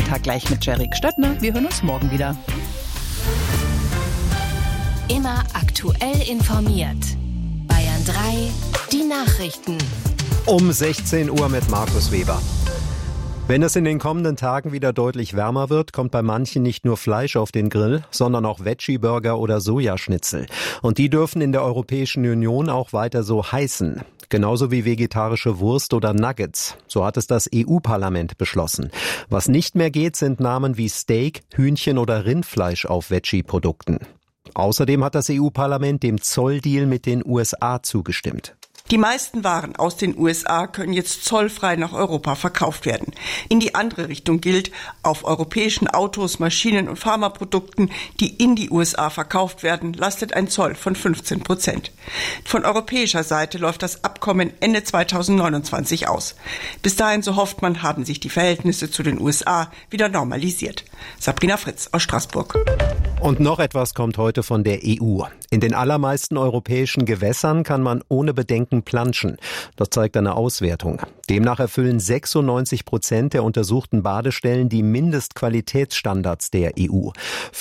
Tag gleich mit Jerik Stöttner. Wir hören uns morgen wieder. Immer aktuell informiert. Bayern 3, die Nachrichten. Um 16 Uhr mit Markus Weber. Wenn es in den kommenden Tagen wieder deutlich wärmer wird, kommt bei manchen nicht nur Fleisch auf den Grill, sondern auch Veggie-Burger oder Sojaschnitzel. Und die dürfen in der Europäischen Union auch weiter so heißen. Genauso wie vegetarische Wurst oder Nuggets. So hat es das EU-Parlament beschlossen. Was nicht mehr geht, sind Namen wie Steak, Hühnchen oder Rindfleisch auf Veggie-Produkten. Außerdem hat das EU-Parlament dem Zolldeal mit den USA zugestimmt. Die meisten Waren aus den USA können jetzt zollfrei nach Europa verkauft werden. In die andere Richtung gilt, auf europäischen Autos, Maschinen und Pharmaprodukten, die in die USA verkauft werden, lastet ein Zoll von 15%. Von europäischer Seite läuft das Abkommen Ende 2029 aus. Bis dahin, so hofft man, haben sich die Verhältnisse zu den USA wieder normalisiert. Sabrina Fritz aus Straßburg. Und noch etwas kommt heute von der EU. In den allermeisten europäischen Gewässern kann man ohne Bedenken planschen. Das zeigt eine Auswertung. Demnach erfüllen 96% der untersuchten Badestellen die Mindestqualitätsstandards der EU.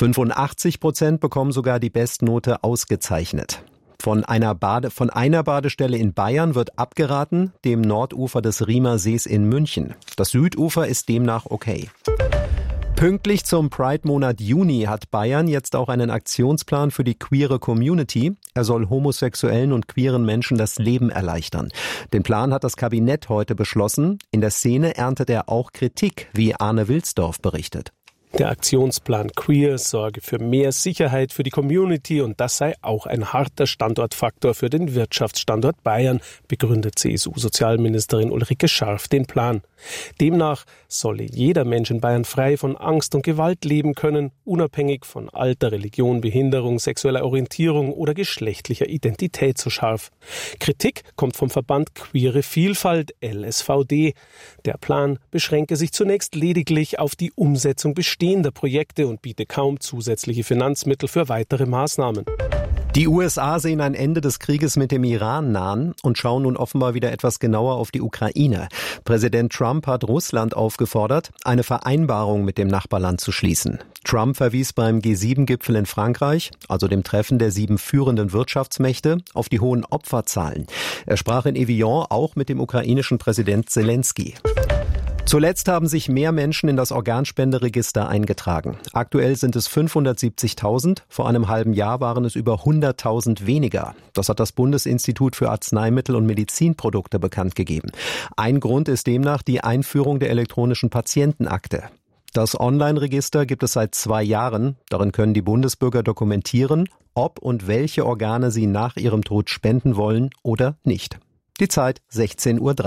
85% bekommen sogar die Bestnote ausgezeichnet. Von einer Badestelle in Bayern wird abgeraten, dem Nordufer des Riemer Sees in München. Das Südufer ist demnach okay. Pünktlich zum Pride-Monat Juni hat Bayern jetzt auch einen Aktionsplan für die queere Community. Er soll homosexuellen und queeren Menschen das Leben erleichtern. Den Plan hat das Kabinett heute beschlossen. In der Szene erntet er auch Kritik, wie Arne Wilsdorf berichtet. Der Aktionsplan Queer sorge für mehr Sicherheit für die Community und das sei auch ein harter Standortfaktor für den Wirtschaftsstandort Bayern, begründet CSU-Sozialministerin Ulrike Scharf den Plan. Demnach solle jeder Mensch in Bayern frei von Angst und Gewalt leben können, unabhängig von Alter, Religion, Behinderung, sexueller Orientierung oder geschlechtlicher Identität, so Scharf. Kritik kommt vom Verband Queere Vielfalt, LSVD. Der Plan beschränke sich zunächst lediglich auf die Umsetzung bestehender Projekte und biete kaum zusätzliche Finanzmittel für weitere Maßnahmen. Die USA sehen ein Ende des Krieges mit dem Iran nahen und schauen nun offenbar wieder etwas genauer auf die Ukraine. Präsident Trump hat Russland aufgefordert, eine Vereinbarung mit dem Nachbarland zu schließen. Trump verwies beim G7-Gipfel in Frankreich, also dem Treffen der 7 führenden Wirtschaftsmächte, auf die hohen Opferzahlen. Er sprach in Evian auch mit dem ukrainischen Präsident Zelensky. Zuletzt haben sich mehr Menschen in das Organspenderegister eingetragen. Aktuell sind es 570.000, vor einem halben Jahr waren es über 100.000 weniger. Das hat das Bundesinstitut für Arzneimittel und Medizinprodukte bekannt gegeben. Ein Grund ist demnach die Einführung der elektronischen Patientenakte. Das Online-Register gibt es seit 2 Jahren. Darin können die Bundesbürger dokumentieren, ob und welche Organe sie nach ihrem Tod spenden wollen oder nicht. Die Zeit 16:03 Uhr.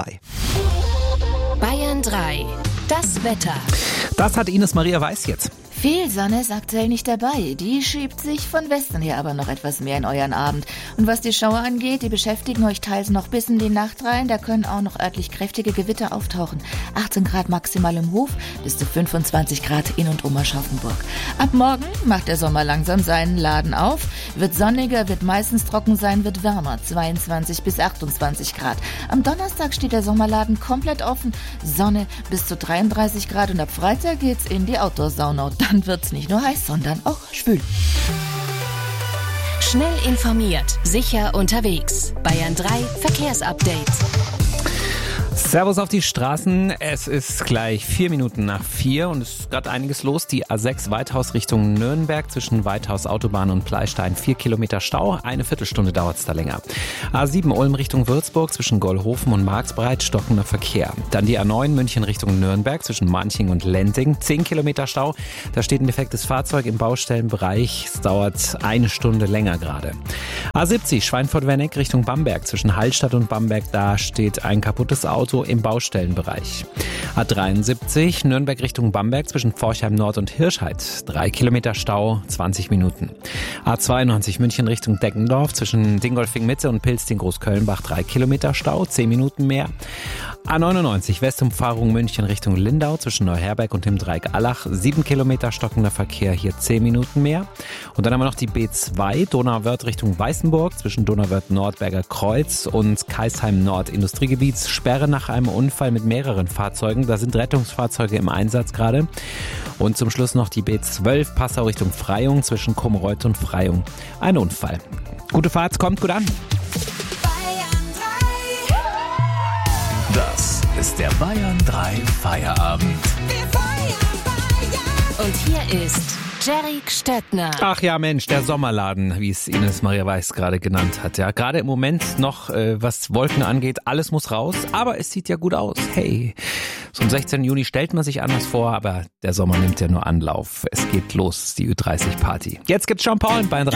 Bayern 3, das Wetter. Das hat Ines Maria Weiß jetzt. Viel Sonne ist aktuell nicht dabei. Die schiebt sich von Westen her aber noch etwas mehr in euren Abend. Und was die Schauer angeht, die beschäftigen euch teils noch bis in die Nacht rein. Da können auch noch örtlich kräftige Gewitter auftauchen. 18 Grad maximal im Hof, bis zu 25 Grad in und um Aschaffenburg. Ab morgen macht der Sommer langsam seinen Laden auf. Wird sonniger, wird meistens trocken sein, wird wärmer. 22 bis 28 Grad. Am Donnerstag steht der Sommerladen komplett offen. Sonne bis zu 33 Grad und ab Freitag geht's in die Outdoor-Sauna. Dann wird's nicht nur heiß, sondern auch schwül. Schnell informiert, sicher unterwegs. Bayern 3 Verkehrsupdate. Servus auf die Straßen. Es ist gleich 4:04 und es ist gerade einiges los. Die A6 Weithaus Richtung Nürnberg zwischen Weithaus Autobahn und Pleistein 4 Kilometer Stau. Eine Viertelstunde dauert es da länger. A7 Ulm Richtung Würzburg zwischen Gollhofen und Marxbreit stockender Verkehr. Dann die A9 München Richtung Nürnberg zwischen Manching und Lenzing 10 Kilometer Stau. Da steht ein defektes Fahrzeug im Baustellenbereich. Es dauert eine Stunde länger gerade. A70 Schweinfurt-Werneck Richtung Bamberg zwischen Hallstatt und Bamberg. Da steht ein kaputtes Auto im Baustellenbereich. A73 Nürnberg Richtung Bamberg zwischen Forchheim Nord und Hirschheid. 3 Kilometer Stau, 20 Minuten. A92 München Richtung Deckendorf zwischen Dingolfing Mitte und Pilsting Großkölnbach 3 Kilometer Stau, 10 Minuten mehr. A99 Westumfahrung München Richtung Lindau zwischen Neuherberg und dem Dreieck Allach. 7 Kilometer stockender Verkehr, hier 10 Minuten mehr. Und dann haben wir noch die B2 Donauwörth Richtung Weißenburg zwischen Donauwörth Nordberger Kreuz und Kaisheim Nord Industriegebiet. Sperre nach einem Unfall mit mehreren Fahrzeugen. Da sind Rettungsfahrzeuge im Einsatz gerade. Und zum Schluss noch die B12 Passau Richtung Freyung zwischen Kumreuth und Freyung. Ein Unfall. Gute Fahrt, kommt gut an. Das ist der Bayern 3 Feierabend. Und hier ist Jerry Stöttner. Ach ja, Mensch, der Sommerladen, wie es Ines Maria Weiß gerade genannt hat. Ja, gerade im Moment noch, was Wolken angeht, alles muss raus, aber es sieht ja gut aus. Hey, so am 16. Juni stellt man sich anders vor, aber der Sommer nimmt ja nur Anlauf. Es geht los, die Ü30-Party. Jetzt gibt's Jean Paul bei